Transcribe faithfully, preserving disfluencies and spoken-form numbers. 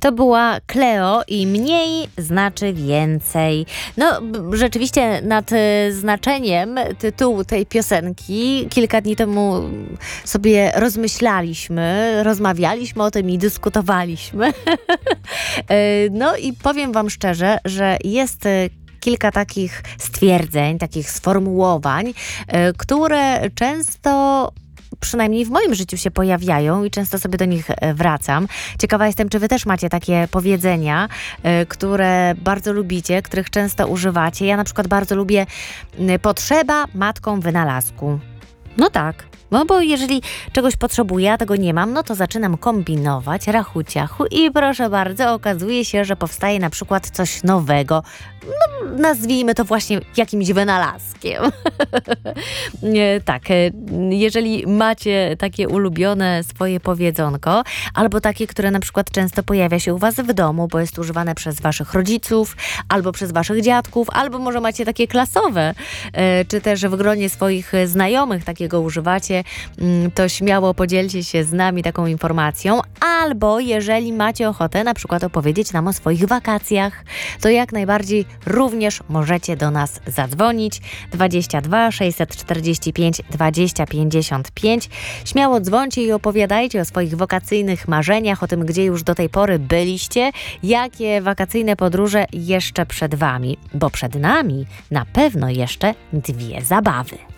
To była Cleo i mniej znaczy więcej. No, b- rzeczywiście nad e, znaczeniem tytułu tej piosenki kilka dni temu sobie rozmyślaliśmy, rozmawialiśmy o tym i dyskutowaliśmy. E, no i powiem wam szczerze, że jest e, kilka takich stwierdzeń, takich sformułowań, e, które często przynajmniej w moim życiu się pojawiają i często sobie do nich e, wracam. Ciekawa jestem, czy wy też macie takie powiedzenia, e, które bardzo lubicie, których często używacie. Ja na przykład bardzo lubię m, potrzeba matką wynalazku. No tak. No bo jeżeli czegoś potrzebuję, a tego nie mam, no to zaczynam kombinować, rachu ciachu i proszę bardzo, okazuje się, że powstaje na przykład coś nowego. No, nazwijmy to właśnie jakimś wynalazkiem. Nie, tak, e, jeżeli macie takie ulubione swoje powiedzonko, albo takie, które na przykład często pojawia się u was w domu, bo jest używane przez waszych rodziców, albo przez waszych dziadków, albo może macie takie klasowe, e, czy też w gronie swoich znajomych takiego używacie, mm, to śmiało podzielcie się z nami taką informacją, albo jeżeli macie ochotę na przykład opowiedzieć nam o swoich wakacjach, to jak najbardziej również możecie do nas zadzwonić dwadzieścia dwa sześćset czterdzieści pięć dwadzieścia pięćdziesiąt pięć. Śmiało dzwońcie i opowiadajcie o swoich wakacyjnych marzeniach, o tym, gdzie już do tej pory byliście, jakie wakacyjne podróże jeszcze przed wami, bo przed nami na pewno jeszcze dwie zabawy.